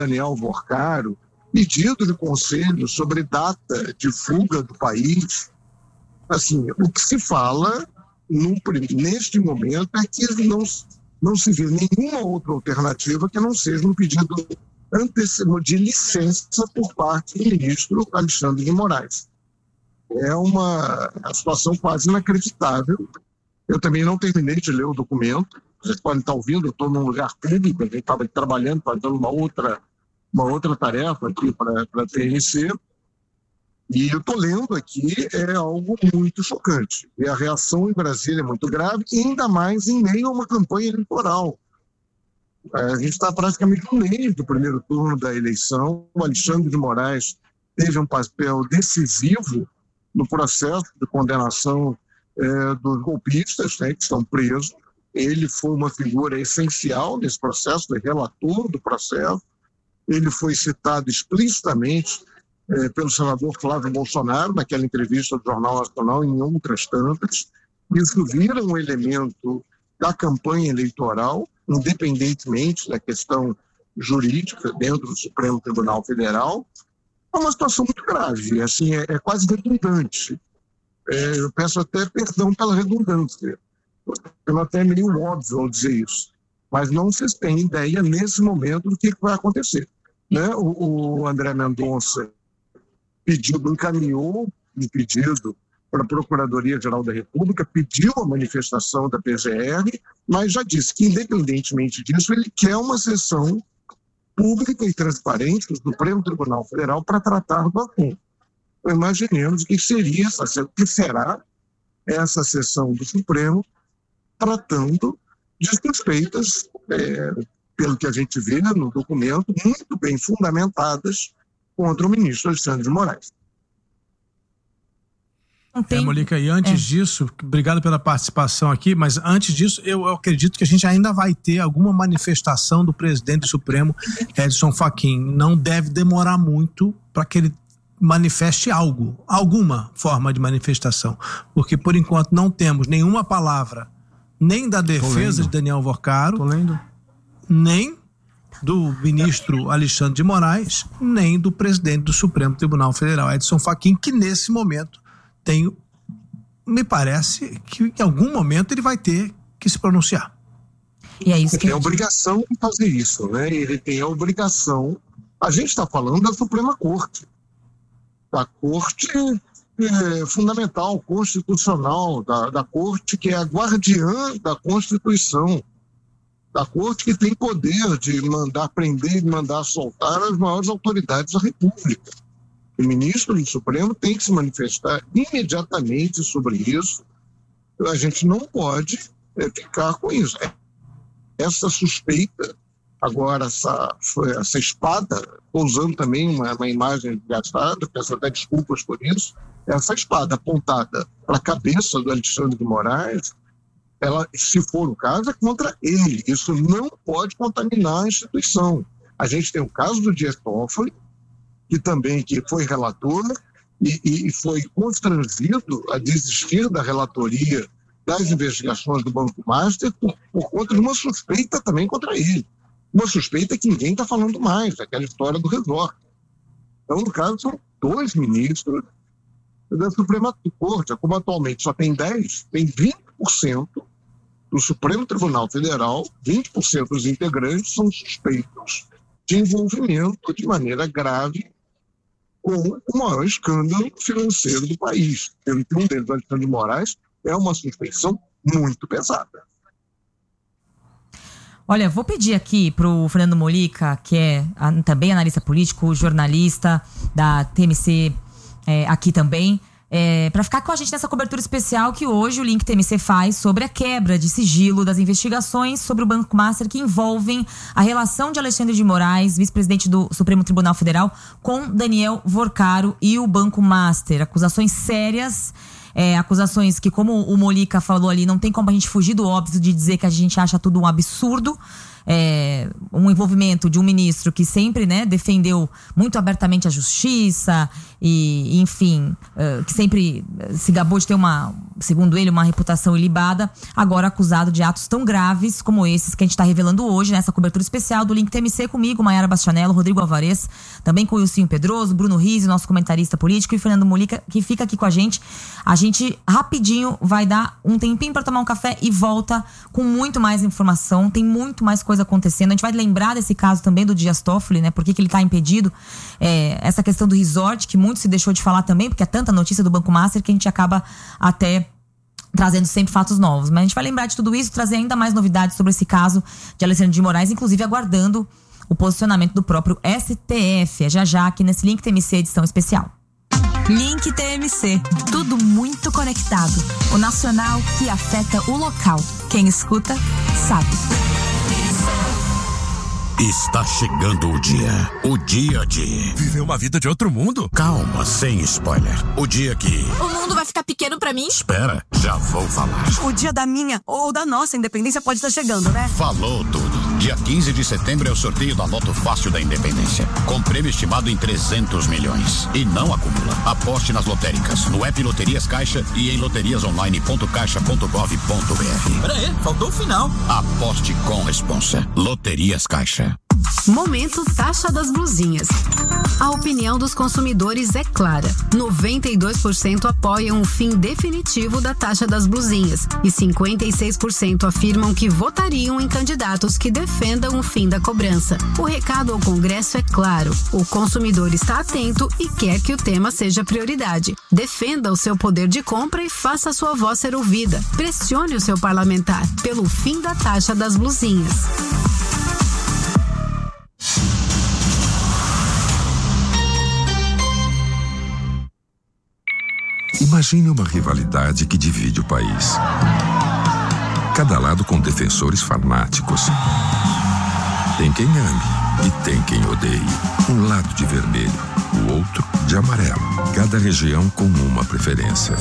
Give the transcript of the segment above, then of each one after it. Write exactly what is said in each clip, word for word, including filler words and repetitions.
Daniel Vorcaro, pedido de conselho sobre data de fuga do país. Assim, o que se fala no, neste momento é que não, não se vê nenhuma outra alternativa que não seja um pedido de licença por parte do ministro Alexandre de Moraes. É uma, uma situação quase inacreditável. Eu também não terminei de ler o documento. Vocês podem estar ouvindo, eu estou num lugar público, a gente estava trabalhando, fazendo uma outra, uma outra tarefa aqui para a T N C. E eu estou lendo aqui, é algo muito chocante. E a reação em Brasília é muito grave, e ainda mais em meio a uma campanha eleitoral. A gente está praticamente no meio do primeiro turno da eleição. O Alexandre de Moraes teve um papel decisivo no processo de condenação é, dos golpistas, né, que estão presos. Ele foi uma figura essencial nesse processo, foi relator do processo. Ele foi citado explicitamente é, pelo senador Flávio Bolsonaro, naquela entrevista do Jornal Nacional, em outras tantas. Isso vira um elemento da campanha eleitoral, independentemente da questão jurídica dentro do Supremo Tribunal Federal. É uma situação muito grave, assim, é, é quase redundante. É, eu peço até perdão pela redundância, eu até meio óbvio ao dizer isso, mas não vocês têm ideia nesse momento do que vai acontecer. Né? O, o André Mendonça pediu, encaminhou um pedido para a Procuradoria-Geral da República, pediu a manifestação da P G R, mas já disse que, independentemente disso, ele quer uma sessão pública e transparente do Supremo Tribunal Federal para tratar do assunto. Então, imaginemos que seria essa, que será essa sessão do Supremo tratando de suspeitas, é, pelo que a gente vê no documento, muito bem fundamentadas contra o ministro Alexandre de Moraes. É, Molica, e antes é. disso, obrigado pela participação aqui, mas antes disso, eu, eu acredito que a gente ainda vai ter alguma manifestação do presidente do Supremo, Edson Fachin. Não deve demorar muito para que ele manifeste algo, alguma forma de manifestação, porque por enquanto não temos nenhuma palavra, nem da defesa de Daniel Vorcaro, nem do ministro Alexandre de Moraes, nem do presidente do Supremo Tribunal Federal, Edson Fachin, que nesse momento tem, me parece que em algum momento ele vai ter que se pronunciar. E é isso que ele tem a obrigação de fazer isso, né? Ele tem a obrigação. A gente está falando da Suprema Corte, da Corte é, fundamental, constitucional, da, da Corte que é a guardiã da Constituição, da Corte que tem poder de mandar prender e mandar soltar as maiores autoridades da República. O ministro do Supremo tem que se manifestar imediatamente sobre isso. A gente não pode é, ficar com isso. Essa suspeita, agora, essa, essa espada, estou usando também uma, uma imagem gastada, peço até desculpas por isso, essa espada apontada para a cabeça do Alexandre de Moraes, ela, se for o caso, é contra ele. Isso não pode contaminar a instituição. A gente tem o caso do Dias Toffoli, que também que foi relator e, e foi constrangido a desistir da relatoria das investigações do Banco Master por, por conta de uma suspeita também contra ele. Uma suspeita que ninguém está falando mais, aquela história do resort. Então, no caso, são dois ministros da Suprema Corte. Como atualmente só tem dez, tem vinte por cento do Supremo Tribunal Federal, vinte por cento dos integrantes são suspeitos de envolvimento de maneira grave com o maior escândalo financeiro do país. Pelo que um deles, Alexandre de Moraes, é uma suspeição muito pesada. Olha, vou pedir aqui para o Fernando Molica, que é também analista político, jornalista da T M C é, aqui também, é, para ficar com a gente nessa cobertura especial que hoje o Link T M C faz sobre a quebra de sigilo das investigações sobre o Banco Master que envolvem a relação de Alexandre de Moraes, vice-presidente do Supremo Tribunal Federal, com Daniel Vorcaro e o Banco Master. Acusações sérias, é, acusações que, como o Molica falou ali, não tem como a gente fugir do óbvio de dizer que a gente acha tudo um absurdo. é, um envolvimento de um ministro que sempre, né, defendeu muito abertamente a justiça e, enfim, uh, que sempre se gabou de ter uma, segundo ele, uma reputação ilibada, agora acusado de atos tão graves como esses que a gente está revelando hoje nessa cobertura especial do Link T M C, comigo, Mayara Bastianello, Rodrigo Alvarez, também com o Ilcinho Pedroso, Bruno Rizzi, nosso comentarista político, e Fernando Molica, que fica aqui com a gente. A gente rapidinho vai dar um tempinho para tomar um café e volta com muito mais informação, tem muito mais coisa acontecendo. A gente vai lembrar desse caso também do Dias Toffoli, né? Por que que ele está impedido? É, essa questão do resort, que muito se deixou de falar também, porque é tanta notícia do Banco Master que a gente acaba até trazendo sempre fatos novos. Mas a gente vai lembrar de tudo isso, trazer ainda mais novidades sobre esse caso de Alexandre de Moraes, inclusive aguardando o posicionamento do próprio S T F. É já já aqui nesse Link T M C edição especial. Link T M C, tudo muito conectado. O nacional que afeta o local. Quem escuta, sabe. Está chegando o dia. O dia de... viver uma vida de outro mundo? Calma, sem spoiler. O dia que... o mundo vai ficar pequeno pra mim? Espera, já vou falar. O dia da minha ou da nossa independência pode estar chegando, né? Falou tudo. Dia quinze de setembro é o sorteio da Loto Fácil da Independência, com prêmio estimado em trezentos milhões. E não acumula. Aposte nas lotéricas, no app Loterias Caixa e em loterias online ponto caixa ponto gov ponto br. Pera aí, faltou o final. Aposte com responsa. Loterias Caixa. Momento Taxa das Blusinhas. A opinião dos consumidores é clara. noventa e dois por cento apoiam o fim definitivo da taxa das blusinhas e cinquenta e seis por cento afirmam que votariam em candidatos que defendam o fim da cobrança. O recado ao Congresso é claro. O consumidor está atento e quer que o tema seja prioridade. Defenda o seu poder de compra e faça sua voz ser ouvida. Pressione o seu parlamentar pelo fim da taxa das blusinhas. Imagine uma rivalidade que divide o país. Cada lado com defensores fanáticos. Tem quem ame e tem quem odeie. Um lado de vermelho, o outro de amarelo. Cada região com uma preferência.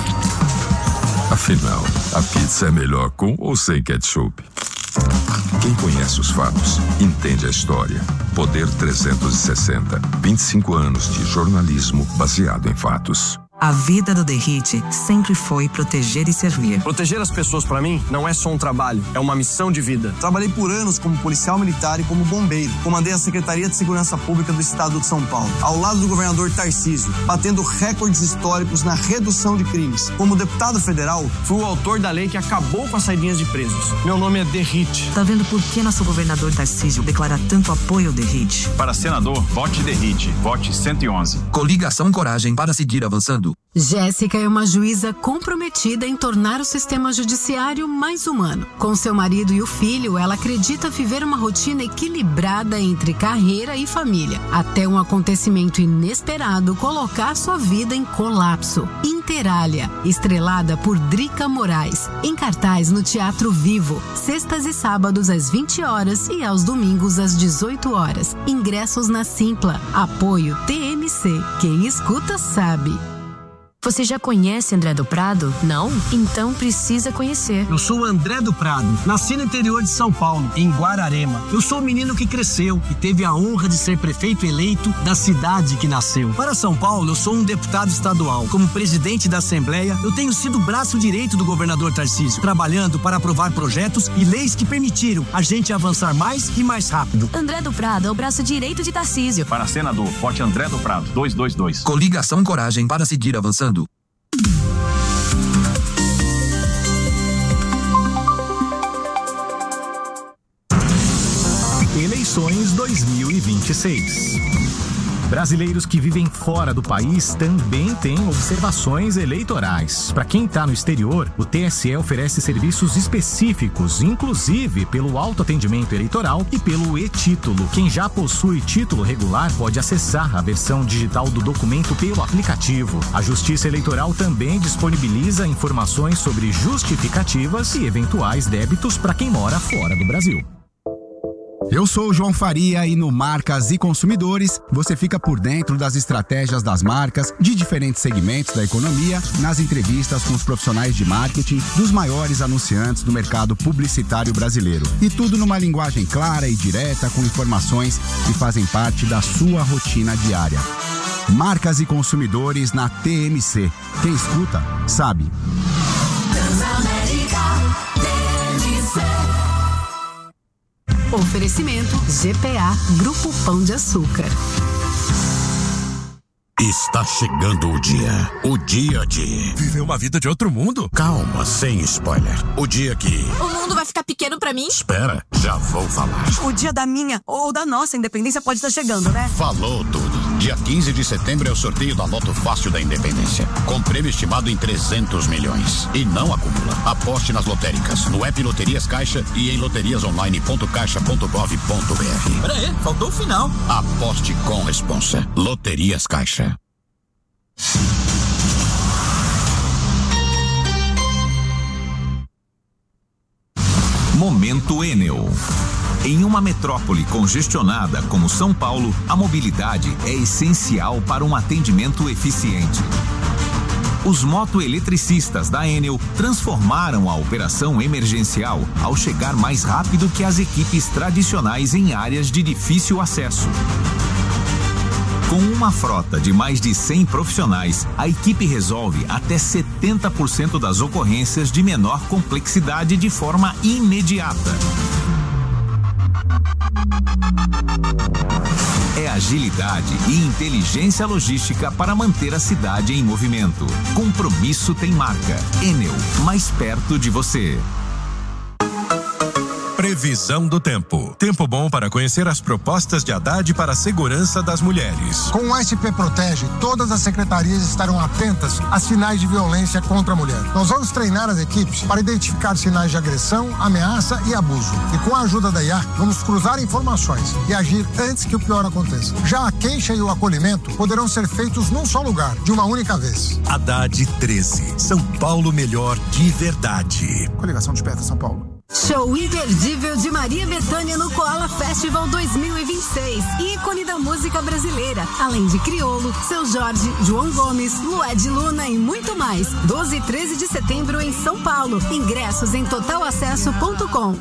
Afinal, a pizza é melhor com ou sem ketchup? Quem conhece os fatos, entende a história. Poder trezentos e sessenta. vinte e cinco anos de jornalismo baseado em fatos. A vida do Derrite sempre foi proteger e servir. Proteger as pessoas, pra mim, não é só um trabalho, é uma missão de vida. Trabalhei por anos como policial militar e como bombeiro. Comandei a Secretaria de Segurança Pública do Estado de São Paulo, ao lado do governador Tarcísio, batendo recordes históricos na redução de crimes. Como deputado federal, fui o autor da lei que acabou com as saidinhas de presos. Meu nome é Derrite. Tá vendo por que nosso governador Tarcísio declara tanto apoio ao Derrite? Para senador, vote Derrite, vote cento e onze. Coligação Coragem para seguir avançando. Jéssica é uma juíza comprometida em tornar o sistema judiciário mais humano. Com seu marido e o filho, ela acredita viver uma rotina equilibrada entre carreira e família, até um acontecimento inesperado colocar sua vida em colapso. Interália, estrelada por Drica Moraes, em cartaz no Teatro Vivo, sextas e sábados às vinte horas e aos domingos às dezoito horas. Ingressos na Simpla. Apoio T M C. Quem escuta sabe. Você já conhece André do Prado? Não? Então precisa conhecer. Eu sou o André do Prado, nasci no interior de São Paulo, em Guararema. Eu sou o menino que cresceu e teve a honra de ser prefeito eleito da cidade que nasceu. Para São Paulo, eu sou um deputado estadual. Como presidente da Assembleia, eu tenho sido o braço direito do governador Tarcísio, trabalhando para aprovar projetos e leis que permitiram a gente avançar mais e mais rápido. André do Prado é o braço direito de Tarcísio. Para senador, vote André do Prado, dois dois dois. Coligação Coragem para seguir avançando. Eleições dois mil e vinte e seis. Brasileiros que vivem fora do país também têm observações eleitorais. Para quem está no exterior, o T S E oferece serviços específicos, inclusive pelo autoatendimento eleitoral e pelo e-título. Quem já possui título regular pode acessar a versão digital do documento pelo aplicativo. A Justiça Eleitoral também disponibiliza informações sobre justificativas e eventuais débitos para quem mora fora do Brasil. Eu sou o João Faria e no Marcas e Consumidores você fica por dentro das estratégias das marcas de diferentes segmentos da economia, nas entrevistas com os profissionais de marketing dos maiores anunciantes do mercado publicitário brasileiro. E tudo numa linguagem clara e direta, com informações que fazem parte da sua rotina diária. Marcas e Consumidores na T M C. Quem escuta, sabe. Oferecimento G P A, Grupo Pão de Açúcar. Está chegando o dia. O dia de... Viver uma vida de outro mundo? Calma, sem spoiler. O dia que... O mundo vai ficar pequeno pra mim? Espera, já vou falar. O dia da minha ou da nossa independência pode estar chegando, né? Falou tudo. Dia quinze de setembro é o sorteio da Loto Fácil da Independência, com prêmio estimado em trezentos milhões. E não acumula. Aposte nas lotéricas, no app Loterias Caixa e em loterias online ponto caixa ponto gov ponto br. Pera aí, faltou o final. Aposte com responsa. Loterias Caixa. Momento Enel. Em uma metrópole congestionada como São Paulo, a mobilidade é essencial para um atendimento eficiente. Os motoeletricistas da Enel transformaram a operação emergencial ao chegar mais rápido que as equipes tradicionais em áreas de difícil acesso. Com uma frota de mais de cem profissionais, a equipe resolve até setenta por cento das ocorrências de menor complexidade de forma imediata. É agilidade e inteligência logística para manter a cidade em movimento. Compromisso tem marca. Enel, mais perto de você. Previsão do tempo. Tempo bom para conhecer as propostas de Haddad para a segurança das mulheres. Com o S P Protege, todas as secretarias estarão atentas a sinais de violência contra a mulher. Nós vamos treinar as equipes para identificar sinais de agressão, ameaça e abuso. E com a ajuda da I A, vamos cruzar informações e agir antes que o pior aconteça. Já a queixa e o acolhimento poderão ser feitos num só lugar, de uma única vez. Haddad treze. São Paulo melhor de verdade. Coligação Desperta São Paulo. Show imperdível de Maria Bethânia no Koala Festival dois mil e vinte e seis. Ícone da música brasileira. Além de Criolo, Seu Jorge, João Gomes, Lued Luna e muito mais. doze e treze de setembro em São Paulo. Ingressos em total acesso ponto com.